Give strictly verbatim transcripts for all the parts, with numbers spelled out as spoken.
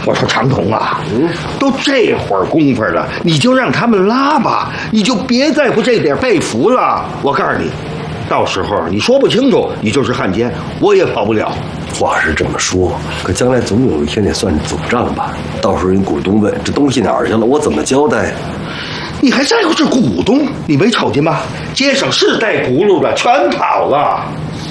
我说长筒啊，嗯，都这会儿功夫了，你就让他们拉吧，你就别在乎这点被俘了。我告诉你，到时候你说不清楚，你就是汉奸，我也跑不了。 话是这么说，可将来总有一天得算总账吧？到时候人股东问这东西哪儿去了，我怎么交代？ 你还在乎这股东？你没瞅见吗？街上是带轱辘的，全跑了。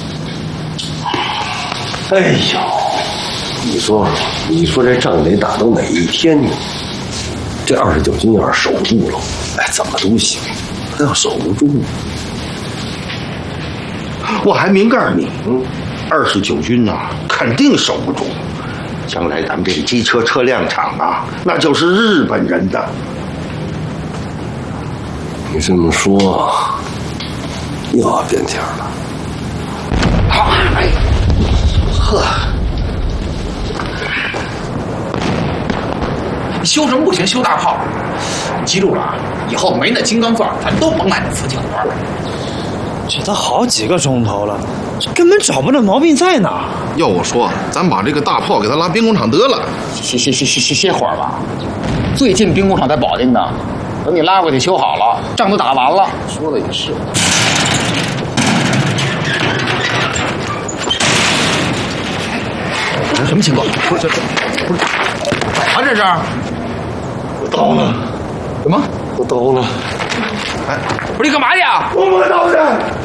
哎呦，你说，你说这仗得打到哪一天呢？这二十九军要是守不住了，哎，怎么都行。他要守不住， 我还明告诉你，嗯，二十九军呐、啊，肯定守不住。将来咱们这个机车车辆厂啊，那就是日本人的。 你这么说，又要变天了。 哎，呵， 修什么不行？修大炮。你记住了啊，以后没那金刚钻，咱都甭买那瓷青环。 这都好几个钟头了，根本找不着毛病在哪。 要我说，咱把这个大炮给他拉兵工厂得了。 歇歇歇歇歇会儿吧，最近兵工厂在保定呢。等你拉过去修好了，仗都打完了。说的也是。这什么情况？不是这不是啊？这是我刀呢？ 什么？ 我刀呢？ 哎，不是你干嘛去啊？ 我摸刀去。